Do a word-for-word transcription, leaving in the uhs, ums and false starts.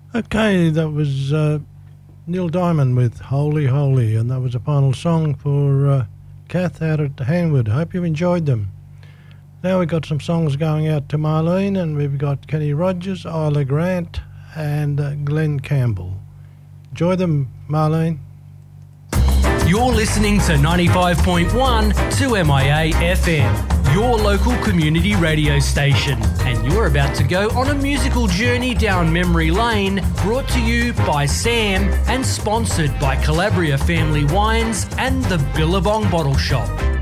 Okay, that was uh, Neil Diamond with Holy Holy, and that was the final song for uh, Kath out at Hanwood. Hope you enjoyed them. Now we've got some songs going out to Marlene, and we've got Kenny Rogers, Isla Grant, and uh, Glenn Campbell. Enjoy them, Marlene. You're listening to ninety-five point one two M I A F M, your local community radio station. And you're about to go on a musical journey down memory lane, brought to you by Sam and sponsored by Calabria Family Wines and the Billabong Bottle Shop.